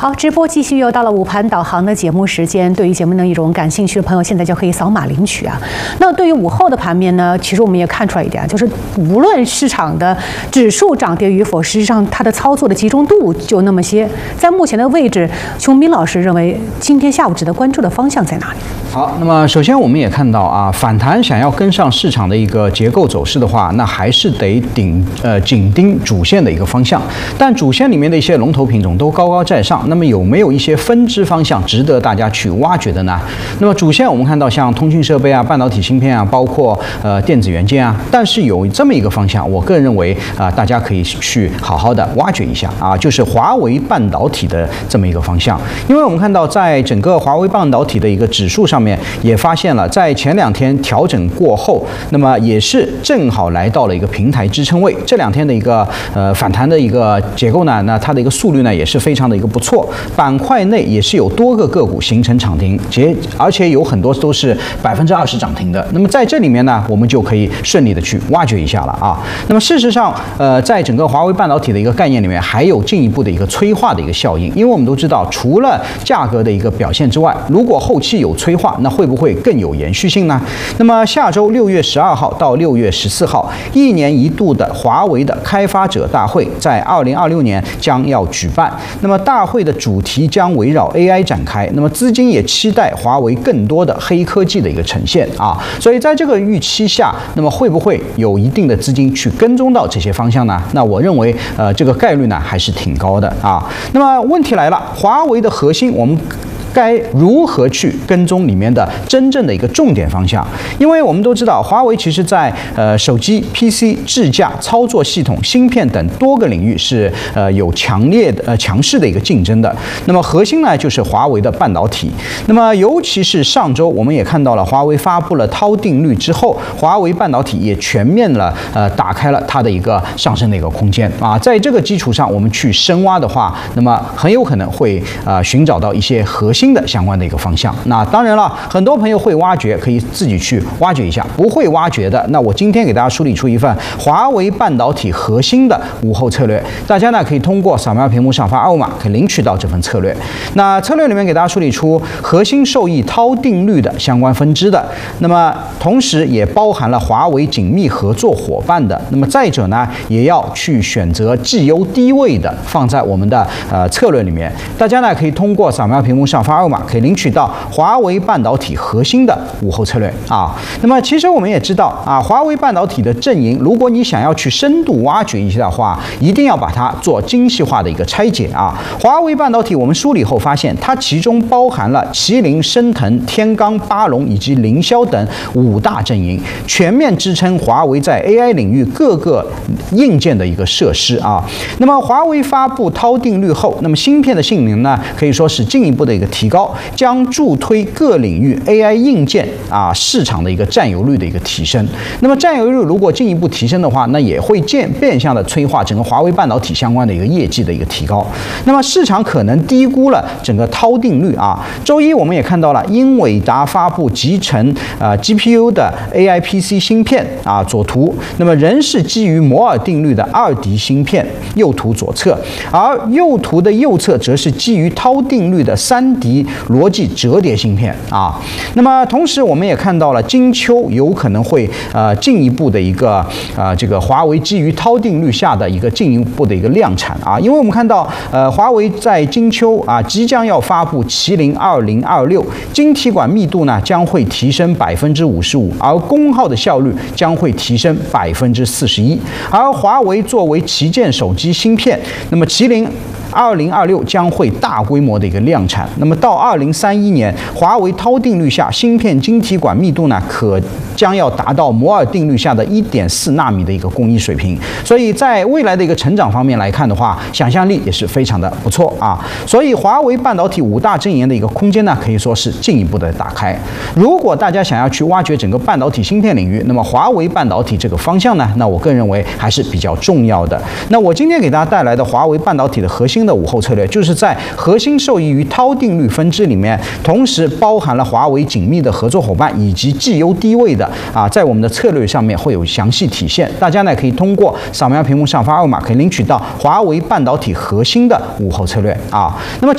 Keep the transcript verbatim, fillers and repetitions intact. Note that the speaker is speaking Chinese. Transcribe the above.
好，直播继续又到了午盘导航的节目时间。对于节目内容感兴趣的朋友，现在就可以扫码领取啊。那对于午后的盘面呢，其实我们也看出来一点，就是无论市场的指数涨跌与否，实际上它的操作的集中度就那么些。在目前的位置，熊斌老师认为今天下午值得关注的方向在哪里？ 好，那么首先我们也看到啊，反弹想要跟上市场的一个结构走势的话，那还是得顶呃紧盯主线的一个方向。但主线里面的一些龙头品种都高高在上，那么有没有一些分支方向值得大家去挖掘的呢？那么主线我们看到像通讯设备啊、半导体芯片啊，包括呃电子元件啊，但是有这么一个方向，我个人认为啊、呃，大家可以去好好的挖掘一下啊，就是华为半导体的这么一个方向。因为我们看到在整个华为半导体的一个指数上面，也发现了在前两天调整过后，那么也是正好来到了一个平台支撑位。这两天的一个呃反弹的一个结构呢，那它的一个速率呢也是非常的一个不错。板块内也是有多个个股形成涨停，且而且有很多都是百分之二十涨停的。那么在这里面呢，我们就可以顺利的去挖掘一下了啊。那么事实上，呃，在整个华为半导体的一个概念里面，还有进一步的一个催化的一个效应。因为我们都知道，除了价格的一个表现之外，如果后期有催化，那会不会更有延续性呢？那么下周六月十二号到六月十四号，一年一度的华为的开发者大会在二零二六年将要举办。那么大会的主题将围绕 A I 展开，那么资金也期待华为更多的黑科技的一个呈现啊。所以在这个预期下，那么会不会有一定的资金去跟踪到这些方向呢？那我认为，呃，这个概率呢还是挺高的啊。那么问题来了，华为的核心我们该如何去跟踪里面的真正的一个重点方向？因为我们都知道，华为其实在呃手机、P C、智驾、操作系统、芯片等多个领域是呃有强烈的呃强势的一个竞争的。那么核心呢，就是华为的半导体。那么尤其是上周，我们也看到了华为发布了涛定律之后，华为半导体也全面了呃打开了它的一个上升的一个空间啊。在这个基础上，我们去深挖的话，那么很有可能会呃寻找到一些核心新的相关的一个方向。那当然了，很多朋友会挖掘，可以自己去挖掘一下；不会挖掘的，那我今天给大家梳理出一份华为半导体核心的午后策略，大家呢可以通过扫描屏幕上方二维码可以领取到这份策略。那策略里面给大家梳理出核心受益涛定律的相关分支的，那么同时也包含了华为紧密合作伙伴的，那么再者呢，也要去选择绩优低位的放在我们的呃策略里面。大家呢可以通过扫描屏幕上方二维码可以领取到华为半导体核心的午后策略啊。那么其实我们也知道啊，华为半导体的阵营，如果你想要去深度挖掘一下的话，一定要把它做精细化的一个拆解啊。华为半导体我们梳理后发现，它其中包含了麒麟、升腾、天罡、巴龙以及凌霄等五大阵营，全面支撑华为在 A I 领域各个硬件的一个设施啊。那么华为发布涛定律后，那么芯片的性能呢，可以说是进一步的一个提高，将助推各领域 A I 硬件啊市场的一个占有率的一个提升。那么占有率如果进一步提升的话，那也会渐变相的催化整个华为半导体相关的一个业绩的一个提高。那么市场可能低估了整个涛定律啊。周一我们也看到了英伟达发布集成呃 G P U 的 A I P C 芯片啊，左图，那么仍是基于摩尔定律的二 D 芯片，右图左侧，而右图的右侧则是基于涛定律的三 D 逻辑折叠芯片啊。那么同时我们也看到了金秋有可能会呃进一步的一个呃这个华为基于涛定律下的一个进一步的一个量产啊，因为我们看到呃华为在金秋啊即将要发布麒麟二零二六，晶体管密度呢将会提升百分之五十五，而功耗的效率将会提升百分之四十一。而华为作为旗舰手机芯片，那么麒麟二零二六将会大规模的一个量产。那么到二零三一年，华为涛定律下芯片晶体管密度呢，可将要达到摩尔定律下的一点四纳米的一个工艺水平。所以在未来的一个成长方面来看的话，想象力也是非常的不错啊。所以华为半导体五大阵营的一个空间呢，可以说是进一步的打开。如果大家想要去挖掘整个半导体芯片领域，那么华为半导体这个方向呢，那我个人认为还是比较重要的。那我今天给大家带来的华为半导体的核心的午后策略，就是在核心受益于涛定律分支里面，同时包含了华为紧密的合作伙伴以及绩优低位的啊，在我们的策略上面会有详细体现。大家呢可以通过扫描屏幕上方二维码，可以领取到华为半导体核心的午后策略啊。那么